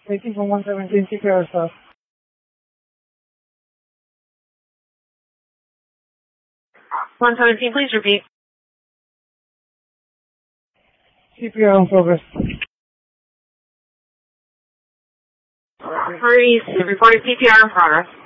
Waiting for 117 CPR staff. 117, please repeat. CPR in progress. Reporting CPR in progress.